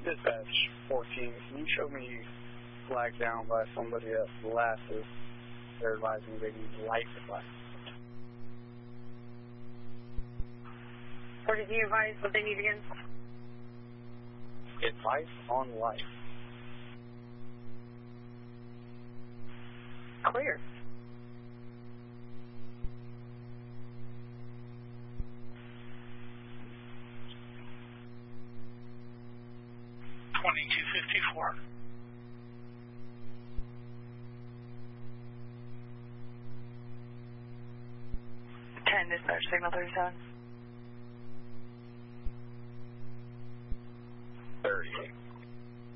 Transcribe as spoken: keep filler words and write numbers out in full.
Dispatch fourteen, can you show me flagged down by somebody at glasses? They're advising they need light glasses. What did you advise what they need again? Advice on life. Clear. twenty-two fifty-four. ten, dispatch, signal thirty-seven.